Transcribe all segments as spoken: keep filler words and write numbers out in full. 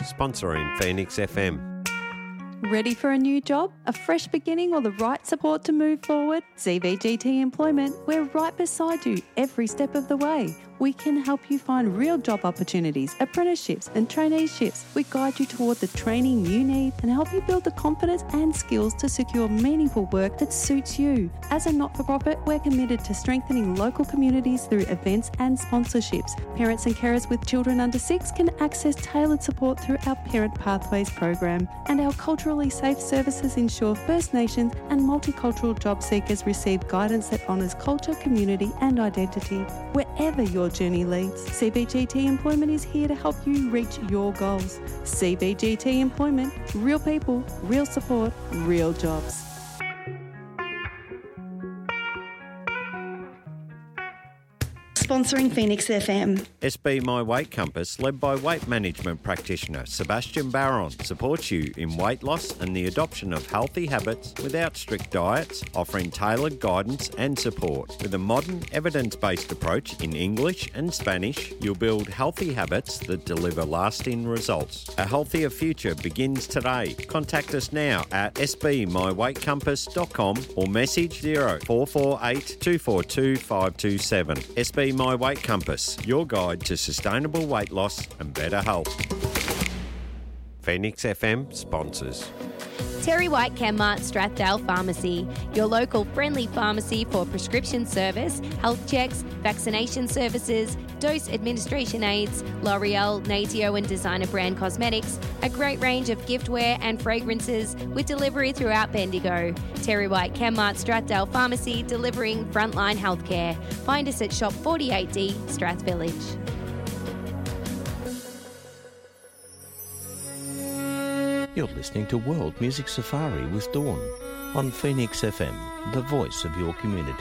sponsoring Phoenix F M. Ready for a new job, a fresh beginning or the right support to move forward? C V G T Employment, we're right beside you every step of the way. We can help you find real job opportunities, apprenticeships and traineeships. We guide you toward the training you need and help you build the confidence and skills to secure meaningful work that suits you. As a not-for-profit, we're committed to strengthening local communities through events and sponsorships. Parents and carers with children under six can access tailored support through our Parent Pathways program. And our culturally safe services ensure First Nations and multicultural job seekers receive guidance that honours culture, community and identity. Wherever your journey leads, C V G T Employment is here to help you reach your goals. C V G T Employment, real people, real support, real jobs. Sponsoring Phoenix F M. S B My Weight Compass, led by weight management practitioner Sebastian Barron, supports you in weight loss and the adoption of healthy habits without strict diets, offering tailored guidance and support. With a modern, evidence-based approach in English and Spanish, you'll build healthy habits that deliver lasting results. A healthier future begins today. Contact us now at s b my weight compass dot com or message zero four four eight two four two five two seven. S B My Weight Compass, your guide to sustainable weight loss and better health. Phoenix F M sponsors. Terry White Chemmart Strathdale Pharmacy, your local friendly pharmacy for prescription service, health checks, vaccination services, dose administration aids, L'Oreal, Natio and designer brand cosmetics, a great range of giftware and fragrances with delivery throughout Bendigo. Terry White Chemmart Strathdale Pharmacy, delivering frontline healthcare. Find us at Shop forty-eight D, Strath Village. You're listening to World Music Safari with Dawn on Phoenix F M, the voice of your community.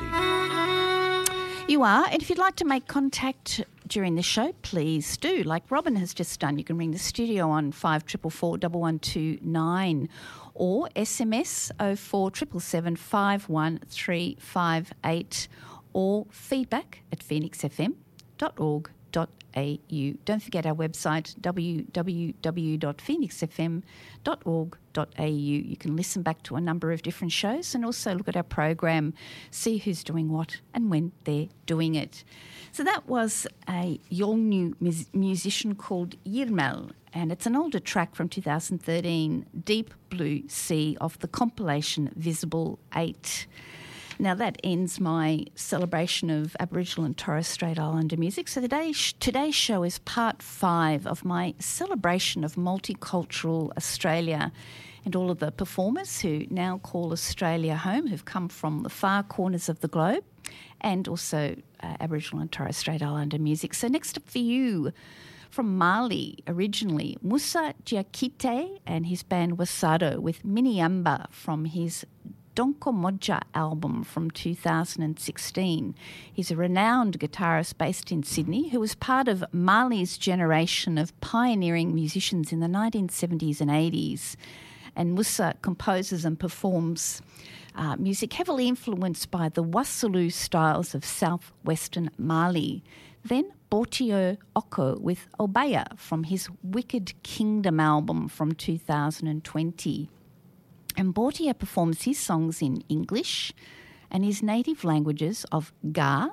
You are, and if you'd like to make contact during the show, please do, like Robin has just done. You can ring the studio on five four four, one one two nine or S M S oh four seven seven, five one three five eight or feedback at phoenix f m dot org dot a u. Don't forget our website, w w w dot phoenix f m dot org dot a u. You can listen back to a number of different shows and also look at our program, see who's doing what and when they're doing it. So that was a Yolngu mus- musician called Yirmel, and it's an older track from two thousand thirteen, Deep Blue Sea, off the compilation Visible eight. Now that ends my celebration of Aboriginal and Torres Strait Islander music. So today, today's show is part five of my celebration of multicultural Australia and all of the performers who now call Australia home, who've come from the far corners of the globe, and also uh, Aboriginal and Torres Strait Islander music. So next up for you, from Mali originally, Musa Diakite and his band Wasado with Miniamba from his Donko Moja album from two thousand sixteen. He's a renowned guitarist based in Sydney who was part of Mali's generation of pioneering musicians in the nineteen seventies and eighties. And Musa composes and performs uh, music heavily influenced by the Wassoulou styles of southwestern Mali. Then Bortio Oko with Obeya from his Wicked Kingdom album from two thousand twenty. And Bortia performs his songs in English and his native languages of Ga,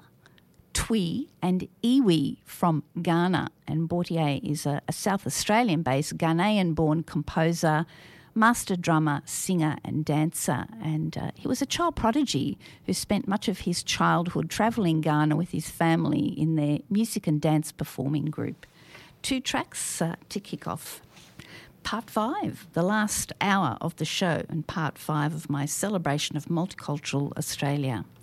Twi and Iwi from Ghana. And Bortia is a, a South Australian-based Ghanaian-born composer, master drummer, singer and dancer. And uh, he was a child prodigy who spent much of his childhood travelling Ghana with his family in their music and dance performing group. Two tracks uh, to kick off part five, the last hour of the show, and part five of my celebration of multicultural Australia.